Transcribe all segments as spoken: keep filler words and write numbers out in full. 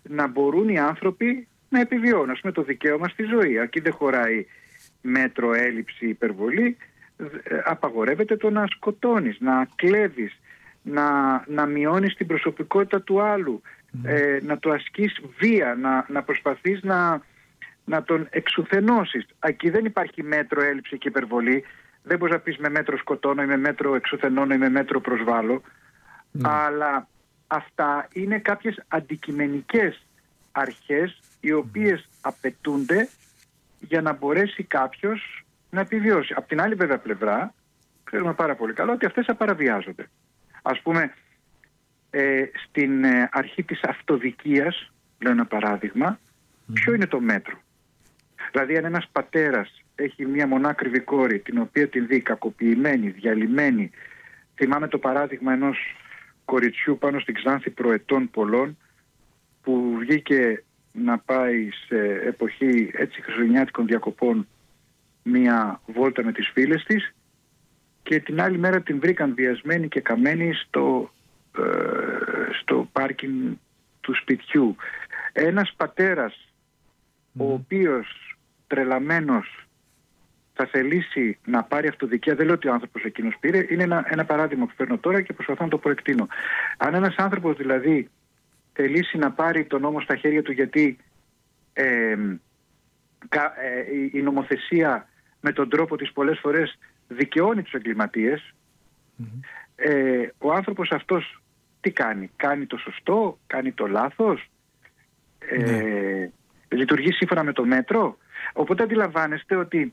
να μπορούν οι άνθρωποι να επιβιώνουν. Ας πούμε το δικαίωμα στη ζωή. Εκεί δεν χωράει μέτρο, έλλειψη, υπερβολή. Απαγορεύεται το να σκοτώνεις, να κλέβεις, να, να μειώνεις την προσωπικότητα του άλλου, mm. ε, να το ασκείς βία, να, να προσπαθείς να, να τον εξουθενώσεις. Εκεί δεν υπάρχει μέτρο, έλλειψη και υπερβολή. Δεν μπορείς να πεις με μέτρο σκοτώνω ή με μέτρο εξουθενώνω ή με μέτρο προσβάλλω. Mm. Αλλά αυτά είναι κάποιες αντικειμενικές αρχές οι οποίες mm. απαιτούνται για να μπορέσει κάποιος να επιβιώσει. Απ' την άλλη βέβαια πλευρά, ξέρουμε πάρα πολύ καλά ότι αυτές απαραβιάζονται. Ας πούμε, ε, στην ε, αρχή της αυτοδικίας, λέω ένα παράδειγμα, mm. ποιο είναι το μέτρο? Δηλαδή αν ένας πατέρας έχει μια μονάκριβη κόρη, την οποία την δει κακοποιημένη, διαλυμένη, θυμάμαι το παράδειγμα ενός κοριτσιού πάνω στην Ξάνθη προετών πολλών, που βγήκε να πάει σε εποχή έτσι χριστουγεννιάτικων διακοπών μία βόλτα με τις φίλες της και την άλλη μέρα την βρήκαν βιασμένη και καμένη στο, ε, στο πάρκινγκ του σπιτιού. Ένας πατέρας mm. ο οποίος τρελαμένος θα θελήσει να πάρει αυτοδικία, δεν λέω ότι ο άνθρωπος εκείνος πήρε, είναι ένα, ένα παράδειγμα που φέρνω τώρα και προσπαθώ να το προεκτείνω. Αν ένας άνθρωπος δηλαδή θελήσει να πάρει τον νόμο στα χέρια του γιατί ε, κα, ε, η νομοθεσία με τον τρόπο της πολλές φορές δικαιώνει τους εγκληματίες, mm-hmm. ε, ο άνθρωπος αυτός τι κάνει? Κάνει το σωστό, κάνει το λάθος, ε, mm-hmm. λειτουργεί σύμφωνα με το μέτρο? Οπότε αντιλαμβάνεστε ότι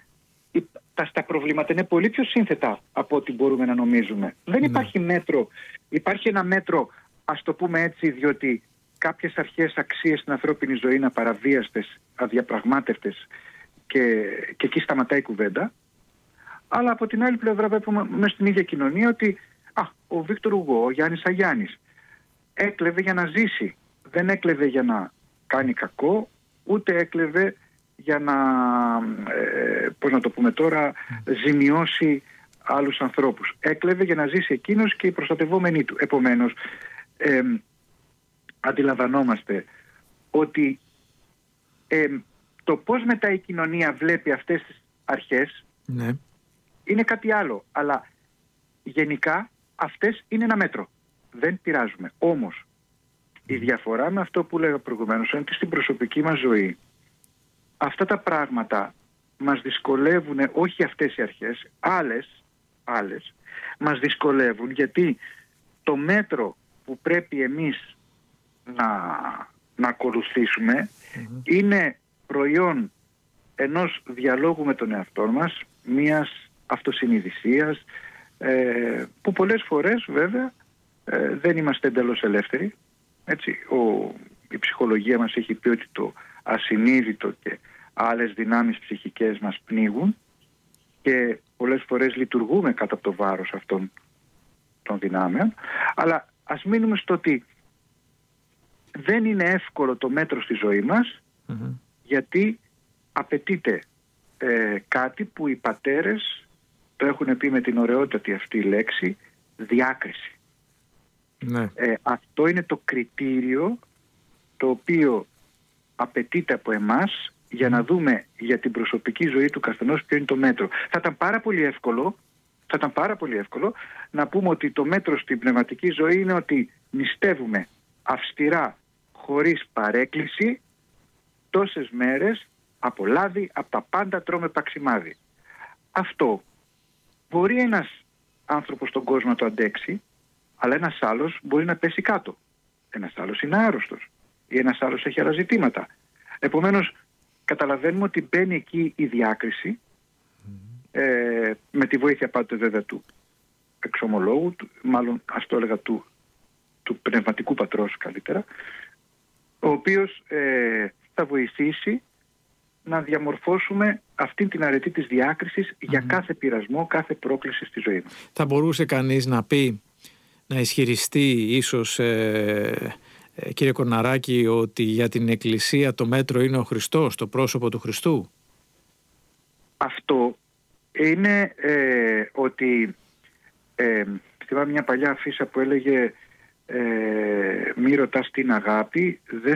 τα, τα προβλήματα είναι πολύ πιο σύνθετα από ό,τι μπορούμε να νομίζουμε. Δεν υπάρχει mm-hmm. μέτρο, υπάρχει ένα μέτρο, ας το πούμε έτσι, διότι κάποιες αρχές αξίες στην ανθρώπινη ζωή είναι απαραβίαστες, αδιαπραγμάτευτες και, και εκεί σταματάει η κουβέντα. Αλλά από την άλλη πλευρά βλέπουμε μέσα στην ίδια κοινωνία ότι α, ο Βίκτορ Ουγκό, ο Γιάννης Αγιάννης έκλεβε για να ζήσει. Δεν έκλεβε για να κάνει κακό, ούτε έκλεβε για να, ε, πώς να το πούμε τώρα, ζημιώσει άλλους ανθρώπους. Έκλεβε για να ζήσει εκείνος και οι προστατευόμενοι του. Επομένως, ε, αντιλαμβανόμαστε ότι ε, το πώς μετά η κοινωνία βλέπει αυτές τις αρχές ναι. είναι κάτι άλλο. Αλλά γενικά αυτές είναι ένα μέτρο. Δεν πειράζουμε. Όμως η διαφορά με αυτό που λέγα προηγουμένως είναι ότι στην προσωπική μας ζωή αυτά τα πράγματα μας δυσκολεύουν, όχι αυτές οι αρχές, άλλες, άλλες μας δυσκολεύουν, γιατί το μέτρο που πρέπει εμείς να, να ακολουθήσουμε mm-hmm. είναι προϊόν ενός διαλόγου με τον εαυτό μας, μιας αυτοσυνειδησίας, ε, που πολλές φορές βέβαια ε, δεν είμαστε εντελώς ελεύθεροι. Έτσι, ο, η ψυχολογία μας έχει πει ότι το ασυνείδητο και άλλες δυνάμεις ψυχικές μας πνίγουν και πολλές φορές λειτουργούμε κάτω από το βάρος αυτών των δυνάμεων. Αλλά ας μείνουμε στο ότι δεν είναι εύκολο το μέτρο στη ζωή μας mm-hmm. γιατί απαιτείται ε, κάτι που οι πατέρες το έχουν πει με την ωραιότατη αυτή λέξη, διάκριση. Ναι. Ε, αυτό είναι το κριτήριο το οποίο απαιτείται από εμάς για να δούμε για την προσωπική ζωή του καθενός ποιο είναι το μέτρο. Θα ήταν πάρα πολύ εύκολο, θα ήταν πάρα πολύ εύκολο να πούμε ότι το μέτρο στην πνευματική ζωή είναι ότι νηστεύουμε αυστηρά, χωρίς παρέκκληση, τόσες μέρες από λάδι, από τα πάντα τρώμε παξιμάδι. Αυτό μπορεί ένας άνθρωπος στον κόσμο να το αντέξει, αλλά ένας άλλος μπορεί να πέσει κάτω. Ένας άλλος είναι άρρωστος ή ένας άλλος έχει άλλα ζητήματα. Επομένως, καταλαβαίνουμε ότι μπαίνει εκεί η διάκριση, mm. ε, με τη βοήθεια πάντοτε βέβαια του εξομολόγου, του, μάλλον ας το έλεγα του, του πνευματικού πατρός καλύτερα, ο οποίος ε, θα βοηθήσει να διαμορφώσουμε αυτή την αρετή της διάκρισης mm. για κάθε πειρασμό, κάθε πρόκληση στη ζωή μας. Θα μπορούσε κανείς να πει, να ισχυριστεί ίσως ε, ε, κύριε Κορναράκη, ότι για την Εκκλησία το μέτρο είναι ο Χριστός, το πρόσωπο του Χριστού? Αυτό είναι ε, ότι ε, θυμάμαι μια παλιά αφίσα που έλεγε ε, μη ρωτάς την αγάπη, δε